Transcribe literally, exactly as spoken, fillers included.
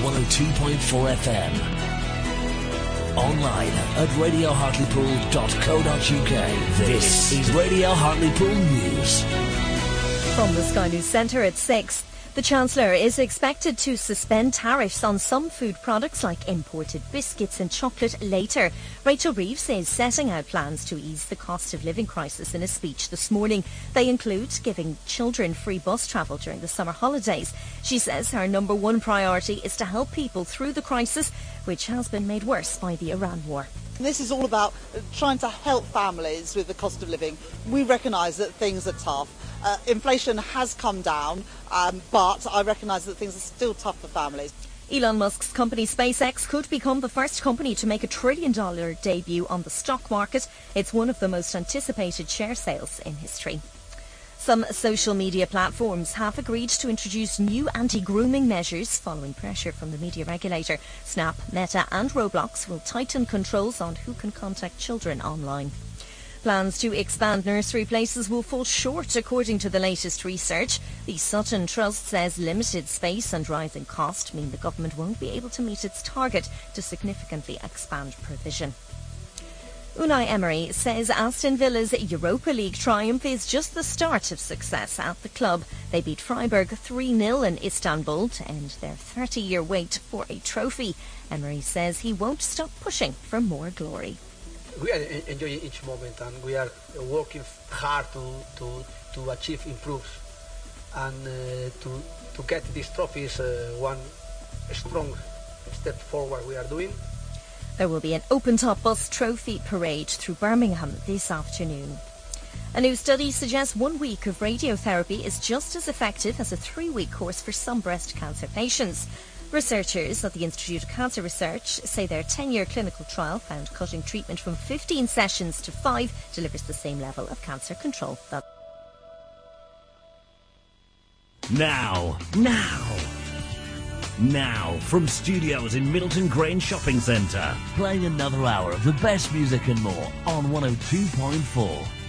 one oh two point four F M. Online at radio hartlepool dot co dot uk. This is Radio Hartlepool News. From the Sky News Centre at six. The Chancellor is expected to suspend tariffs on some food products like imported biscuits and chocolate later. Rachel Reeves is setting out plans to ease the cost of living crisis in a speech this morning. They include giving children free bus travel during the summer holidays. She says her number one priority is to help people through the crisis, which has been made worse by the Iran war. This is all about trying to help families with the cost of living. We recognise that things are tough. Uh, inflation has come down, um, but I recognise that things are still tough for families. Elon Musk's company SpaceX could become the first company to make a trillion dollar debut on the stock market. It's one of the most anticipated share sales in history. Some social media platforms have agreed to introduce new anti-grooming measures following pressure from the media regulator. Snap, Meta and Roblox will tighten controls on who can contact children online. Plans to expand nursery places will fall short according to the latest research. The Sutton Trust says limited space and rising cost mean the government won't be able to meet its target to significantly expand provision. Unai Emery says Aston Villa's Europa League triumph is just the start of success at the club. They beat Freiburg three nil in Istanbul to end their thirty-year wait for a trophy. Emery says he won't stop pushing for more glory. We are enjoying each moment and we are working hard to, to, to achieve improves. And uh, to, to get this trophy is uh, one strong step forward we are doing. There will be an open-top bus trophy parade through Birmingham this afternoon. A new study suggests one week of radiotherapy is just as effective as a three-week course for some breast cancer patients. Researchers at the Institute of Cancer Research say their ten-year clinical trial found cutting treatment from fifteen sessions to five delivers the same level of cancer control. That now, now, now, from studios in Middleton Grange Shopping Centre, playing another hour of the best music and more on one oh two point four